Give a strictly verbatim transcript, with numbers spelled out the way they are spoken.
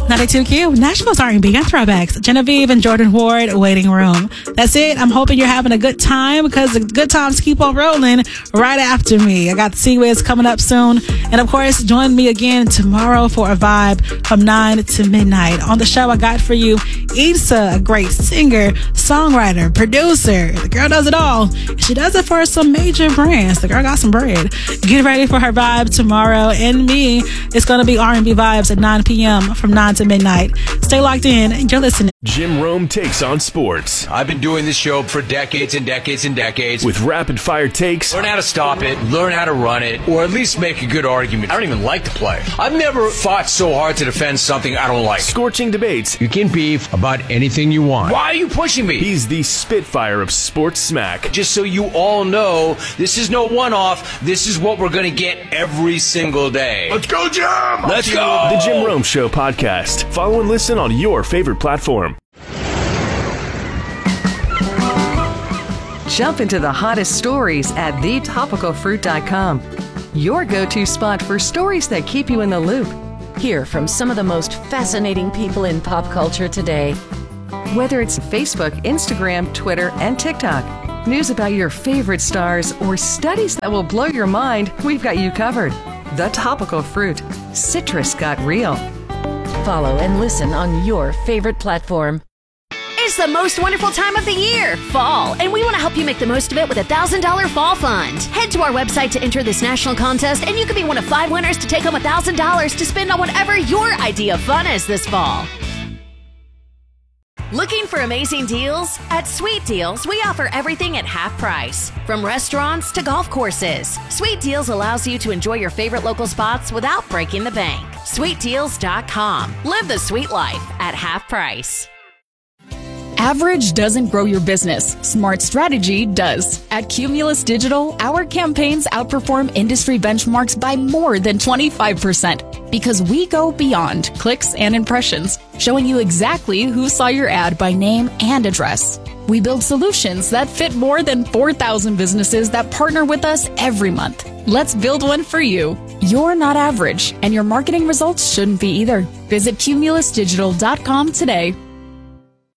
ninety-two Q, Nashville's R and B and throwbacks. Genevieve and Jordan Ward, Waiting Room. That's it. I'm hoping you're having a good time because the good times keep on rolling right after me. I got the C-Wiz coming up soon. And of course, join me again tomorrow for a vibe from nine to midnight. On the show, I got for you Issa, a great singer, songwriter, producer. The girl does it all. She does it for some major brands. The girl got some bread. Get ready for her vibe tomorrow. And me, it's going to be R and B vibes at nine p.m. from nine to midnight. Stay locked in. You're listening. Jim Rome takes on sports. I've been doing this show for decades and decades and decades. With rapid fire takes. Learn how to stop it, learn how to run it, or at least make a good argument. I don't even like to play. I've never fought so hard to defend something I don't like. Scorching debates. You can beef about anything you want. Why are you pushing me? He's the Spitfire of sports smack. Just so you all know, this is no one-off. This is what we're going to get every single day. Let's go, Jim! Let's go! The Jim Rome Show podcast. Follow and listen on your favorite platform. Jump into the hottest stories at the topical fruit dot com. Your go-to spot for stories that keep you in the loop. Hear from some of the most fascinating people in pop culture today. Whether it's Facebook, Instagram, Twitter, and TikTok, news about your favorite stars, or studies that will blow your mind, we've got you covered. The Topical Fruit. Citrus got real. Follow and listen on your favorite platform. It's the most wonderful time of the year, fall, and we want to help you make the most of it with a one thousand dollars Fall Fund. Head to our website to enter this national contest, and you could be one of five winners to take home one thousand dollars to spend on whatever your idea of fun is this fall. Looking for amazing deals? At Sweet Deals, we offer everything at half price. From restaurants to golf courses, Sweet Deals allows you to enjoy your favorite local spots without breaking the bank. sweet deals dot com. Live the sweet life at half price. Average doesn't grow your business. Smart strategy does. At Cumulus Digital, our campaigns outperform industry benchmarks by more than twenty-five percent because we go beyond clicks and impressions, showing you exactly who saw your ad by name and address. We build solutions that fit more than four thousand businesses that partner with us every month. Let's build one for you. You're not average, and your marketing results shouldn't be either. Visit cumulus digital dot com today.